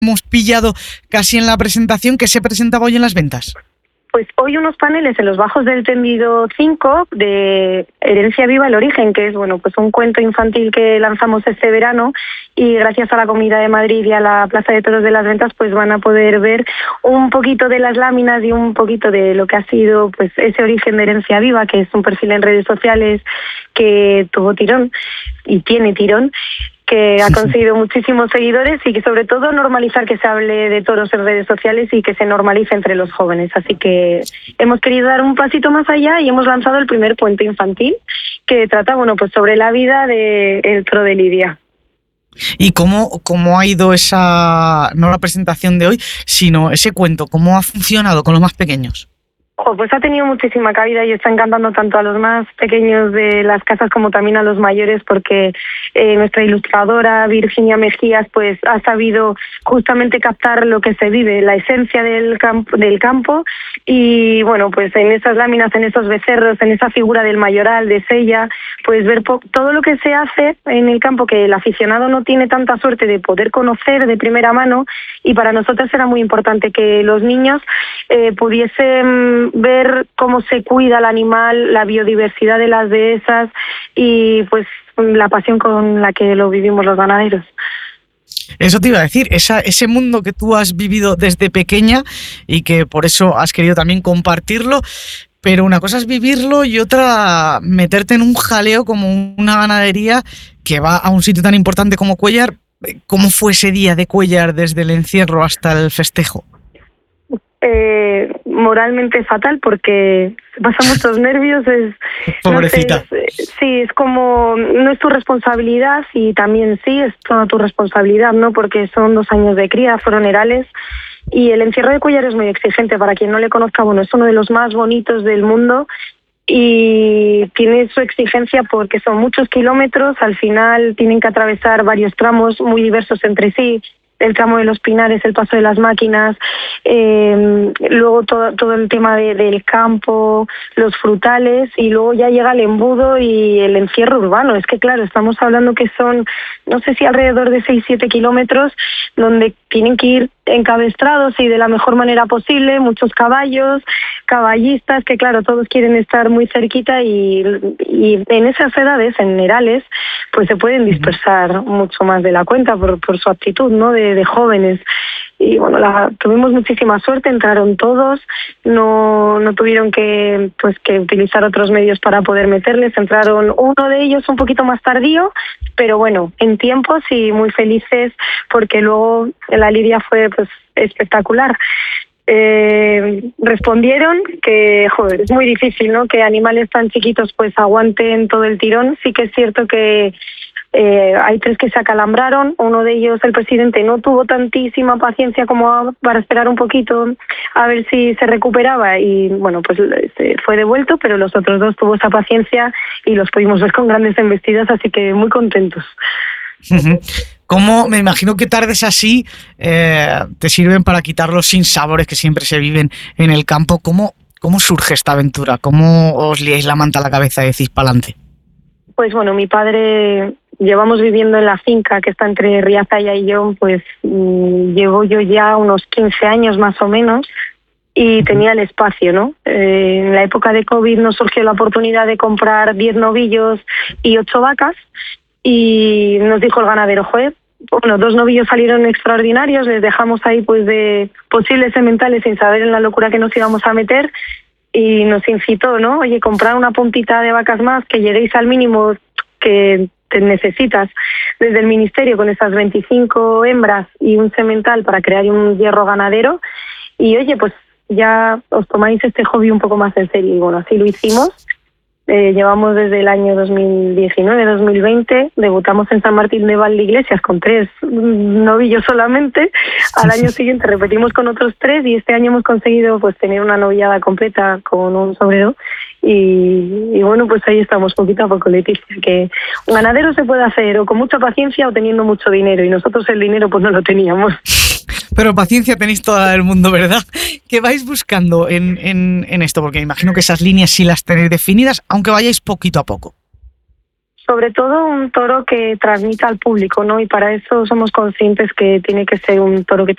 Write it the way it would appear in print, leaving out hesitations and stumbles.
hemos pillado casi en la presentación. ¿Qué se presentaba hoy en las ventas? Pues hoy unos paneles en los bajos del tendido 5 de Herencia Viva, el origen, que es pues un cuento infantil que lanzamos este verano, y gracias a la Comunidad de Madrid y a la Plaza de Toros de las Ventas pues van a poder ver un poquito de las láminas y un poquito de lo que ha sido pues ese origen de Herencia Viva, que es un perfil en redes sociales que tuvo tirón y tiene tirón, que ha conseguido muchísimos seguidores, y que sobre todo normalizar que se hable de toros en redes sociales y que se normalice entre los jóvenes. Así que hemos querido dar un pasito más allá y hemos lanzado el primer cuento infantil que trata pues sobre la vida del toro de Lidia. ¿Y cómo ha ido no la presentación de hoy, sino ese cuento? ¿Cómo ha funcionado con los más pequeños? Pues ha tenido muchísima cabida y está encantando tanto a los más pequeños de las casas como también a los mayores, porque nuestra ilustradora Virginia Mejías pues ha sabido justamente captar lo que se vive, la esencia del campo, y pues en esas láminas, en esos becerros, en esa figura del mayoral, de Sella, pues ver todo lo que se hace en el campo que el aficionado no tiene tanta suerte de poder conocer de primera mano, y para nosotros era muy importante que los niños pudiesen ver cómo se cuida el animal, la biodiversidad de las dehesas y pues la pasión con la que lo vivimos los ganaderos. Eso te iba a decir, ese mundo que tú has vivido desde pequeña y que por eso has querido también compartirlo, pero una cosa es vivirlo y otra meterte en un jaleo como una ganadería que va a un sitio tan importante como Cuéllar. ¿Cómo fue ese día de Cuéllar desde el encierro hasta el festejo? Moralmente fatal, porque pasan muchos nervios. Pobrecita. No sé, sí, es como, no es tu responsabilidad, y también sí es toda tu responsabilidad, ¿no? Porque son 2 años de cría, fueron herales, y el encierro de Cuéllar es muy exigente. Para quien no le conozca, es uno de los más bonitos del mundo, y tiene su exigencia porque son muchos kilómetros. Al final tienen que atravesar varios tramos muy diversos entre sí, el tramo de los Pinares, el paso de las máquinas, luego todo el tema del campo, los frutales, y luego ya llega el embudo y el encierro urbano. Es que claro, estamos hablando que son, no sé si alrededor de 6-7 kilómetros, donde tienen que ir encabestrados y de la mejor manera posible, muchos caballos, caballistas, que claro, todos quieren estar muy cerquita, y en esas edades, en herales, pues se pueden dispersar mucho más de la cuenta por su actitud, ¿no? De jóvenes. Y tuvimos muchísima suerte, entraron todos, no tuvieron que utilizar otros medios para poder meterles. Entraron uno de ellos un poquito más tardío, pero en tiempos, y muy felices porque luego la lidia fue espectacular. Respondieron que es muy difícil, ¿no? Que animales tan chiquitos pues aguanten todo el tirón. Sí que es cierto que hay 3 que se acalambraron. Uno de ellos, el presidente, no tuvo tantísima paciencia como para esperar un poquito a ver si se recuperaba, y fue devuelto, pero los otros 2 tuvo esa paciencia y los pudimos ver con grandes embestidas, así que muy contentos. ¿Cómo? Me imagino que tardes así te sirven para quitar los sinsabores que siempre se viven en el campo. ¿Cómo surge esta aventura? ¿Cómo os liáis la manta a la cabeza y decís pa'lante? Pues mi padre, llevamos viviendo en la finca que está entre Riazaya y yo, pues llevo yo ya unos 15 años más o menos, y tenía el espacio, ¿no? En la época de COVID nos surgió la oportunidad de comprar 10 novillos y 8 vacas, y nos dijo el ganadero, 2 novillos salieron extraordinarios, les dejamos ahí pues de posibles sementales sin saber en la locura que nos íbamos a meter, y nos incitó, ¿no? Oye, comprar una puntita de vacas más, que lleguéis al mínimo que te necesitas desde el ministerio, con esas 25 hembras y un semental para crear un hierro ganadero, y oye, pues ya os tomáis este hobby un poco más en serio. Y así lo hicimos. Llevamos desde el año 2019-2020, debutamos en San Martín de Valdeiglesias con 3 novillos solamente. Al año siguiente repetimos con otros 3, y este año hemos conseguido pues tener una novillada completa con un sobrero, y pues ahí estamos poquito a poco, Leticia, que un ganadero se puede hacer o con mucha paciencia o teniendo mucho dinero, y nosotros el dinero pues no lo teníamos. Pero paciencia tenéis toda el mundo, ¿verdad? ¿Qué vais buscando en esto? Porque imagino que esas líneas sí las tenéis definidas, aunque vayáis poquito a poco. Sobre todo un toro que transmita al público, ¿no? Y para eso somos conscientes que tiene que ser un toro que